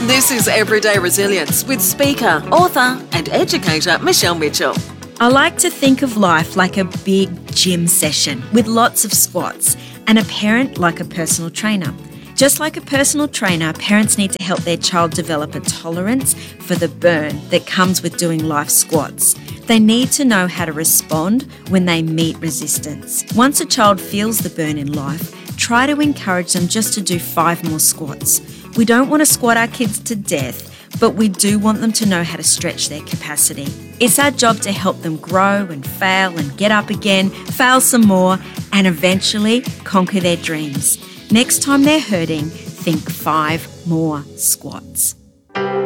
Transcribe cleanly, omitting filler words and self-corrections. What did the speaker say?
This is Everyday Resilience with speaker, author and educator Michelle Mitchell. I like to think of life like a big gym session with lots of squats and a parent like a personal trainer. Just like a personal trainer, parents need to help their child develop a tolerance for the burn that comes with doing life squats. They need to know how to respond when they meet resistance. Once a child feels the burn in life, try to encourage them just to do 5 more squats. We don't want to squat our kids to death, but we do want them to know how to stretch their capacity. It's our job to help them grow and fail and get up again, fail some more, and eventually conquer their dreams. Next time they're hurting, think 5 more squats.